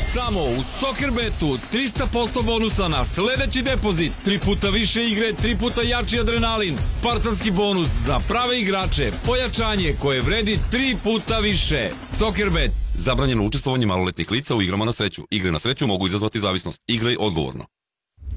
Samo u Soccerbetu 300% bonusa na sledeći depozit, 3 puta više igre, 3 puta jači adrenalin, spartanski bonus za prave igrače, pojačanje koje vredi 3 puta više. Soccerbet. Zabranjeno učestvovanje maloletnih lica u igrama na sreću. Igre na sreću mogu izazvati zavisnost. Igraj odgovorno.